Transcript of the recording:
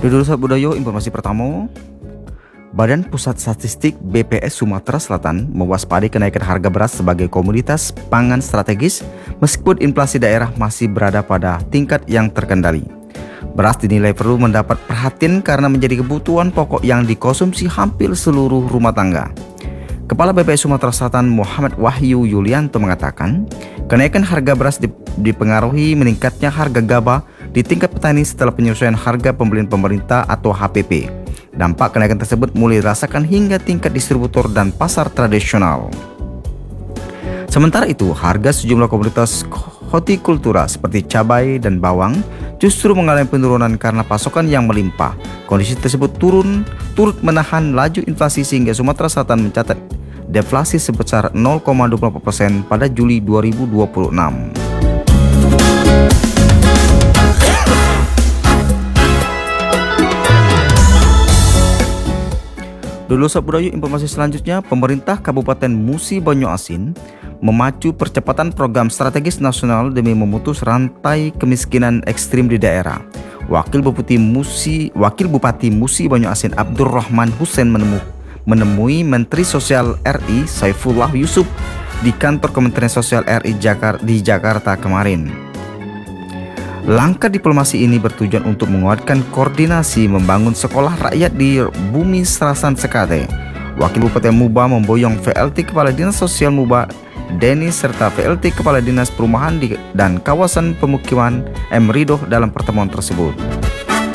Dulu Budayo, informasi pertama. Badan Pusat Statistik BPS Sumatera Selatan mewaspadai kenaikan harga beras sebagai komoditas pangan strategis meskipun inflasi daerah masih berada pada tingkat yang terkendali. Beras dinilai perlu mendapat perhatian karena menjadi kebutuhan pokok yang dikonsumsi hampir seluruh rumah tangga. Kepala BPS Sumatera Selatan Muhammad Wahyu Yulianto mengatakan, kenaikan harga beras dipengaruhi meningkatnya harga gabah di tingkat petani setelah penyesuaian harga pembelian pemerintah atau HPP. Dampak kenaikan tersebut mulai dirasakan hingga tingkat distributor dan pasar tradisional. Sementara itu, harga sejumlah komoditas hortikultura seperti cabai dan bawang justru mengalami penurunan karena pasokan yang melimpah. Kondisi tersebut turut menahan laju inflasi sehingga Sumatera Selatan mencatat deflasi sebesar 0,24% pada Juli 2026. Dulu Budayo, informasi selanjutnya, pemerintah Kabupaten Musi Banyu-Asin memacu percepatan program strategis nasional demi memutus rantai kemiskinan ekstrim di daerah. Wakil Bupati Musi Banyu-Asin Abdurrahman Hussein menemui Menteri Sosial RI Saifullah Yusuf di kantor Kementerian Sosial RI di Jakarta kemarin. Langkah diplomasi ini bertujuan untuk menguatkan koordinasi membangun sekolah rakyat di Bumi Serasan Sekate. Wakil Bupati Muba memboyong VLT Kepala Dinas Sosial Muba Denny serta VLT Kepala Dinas Perumahan dan Kawasan Pemukiman M. Ridoh dalam pertemuan tersebut.